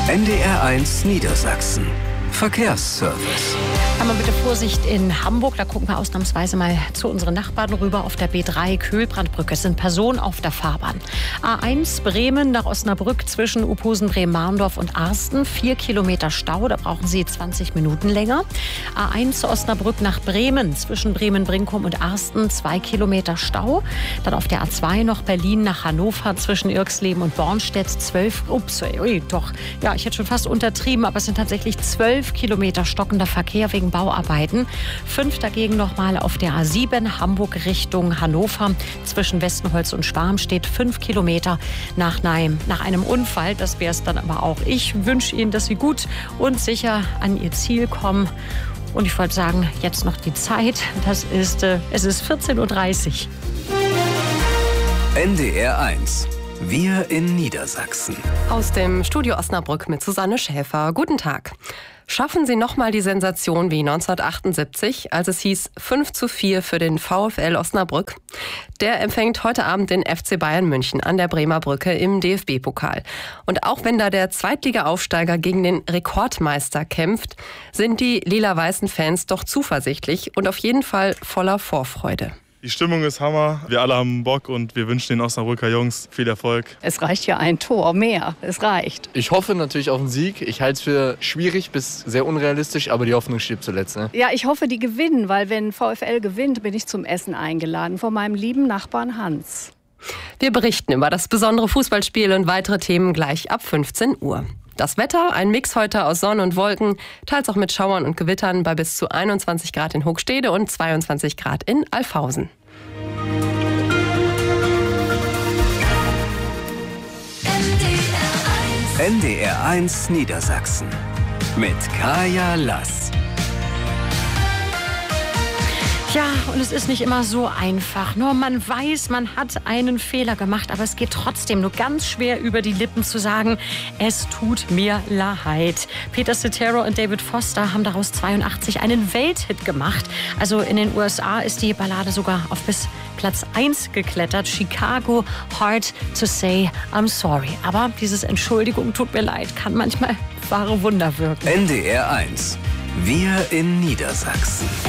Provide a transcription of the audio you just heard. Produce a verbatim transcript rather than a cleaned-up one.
N D R eins Niedersachsen. Verkehrsservice. Einmal bitte Vorsicht in Hamburg. Da gucken wir ausnahmsweise mal zu unseren Nachbarn rüber. Auf der B drei Köhlbrandbrücke sind Personen auf der Fahrbahn. A eins Bremen nach Osnabrück zwischen Uphusen, Bremen-Marndorf und Arsten. Vier Kilometer Stau, da brauchen Sie zwanzig Minuten länger. A eins Osnabrück nach Bremen zwischen Bremen-Brinkum und Arsten. Zwei Kilometer Stau. Dann auf der A zwei noch Berlin nach Hannover zwischen Irxleben und Bornstedt. Zwölf, ups, ui, doch. Ja, ich hätte schon fast untertrieben, aber es sind tatsächlich zwölf Kilometer stockender Verkehr wegen Bauarbeiten. Fünf dagegen nochmal auf der A sieben Hamburg Richtung Hannover. Zwischen Westenholz und Schwarm steht fünf Kilometer nach einem, nach einem Unfall. Das wäre es dann aber auch. Ich wünsche Ihnen, dass Sie gut und sicher an Ihr Ziel kommen. Und ich wollte sagen, jetzt noch die Zeit. Das ist, äh, es ist vierzehn Uhr dreißig. N D R eins. Wir in Niedersachsen. Aus dem Studio Osnabrück mit Susanne Schäfer. Guten Tag. Schaffen Sie nochmal die Sensation wie neunzehnhundertachtundsiebzig, als es hieß fünf zu vier für den VfL Osnabrück. Der empfängt heute Abend den F C Bayern München an der Bremer Brücke im D F B-Pokal. Und auch wenn da der Zweitliga-Aufsteiger gegen den Rekordmeister kämpft, sind die lila-weißen Fans doch zuversichtlich und auf jeden Fall voller Vorfreude. Die Stimmung ist Hammer. Wir alle haben Bock und wir wünschen den Osnabrücker Jungs viel Erfolg. Es reicht ja ein Tor mehr. Es reicht. Ich hoffe natürlich auf einen Sieg. Ich halte es für schwierig bis sehr unrealistisch, aber die Hoffnung stirbt zuletzt. Ne? Ja, ich hoffe, die gewinnen, weil wenn VfL gewinnt, bin ich zum Essen eingeladen von meinem lieben Nachbarn Hans. Wir berichten über das besondere Fußballspiel und weitere Themen gleich ab fünfzehn Uhr. Das Wetter, ein Mix heute aus Sonne und Wolken, teils auch mit Schauern und Gewittern bei bis zu einundzwanzig Grad in Hochstede und zweiundzwanzig Grad in Alfhausen. N D R eins Niedersachsen mit Kaya Lass. Ja, und es ist nicht immer so einfach. Nur man weiß, man hat einen Fehler gemacht, aber es geht trotzdem nur ganz schwer über die Lippen zu sagen, es tut mir leid. Peter Cetera und David Foster haben daraus zweiundachtzig einen Welthit gemacht. Also in den U S A ist die Ballade sogar auf bis Platz eins geklettert. Chicago, Hard to Say I'm Sorry. Aber dieses Entschuldigung, tut mir leid, kann manchmal wahre Wunder wirken. N D R eins. Wir in Niedersachsen.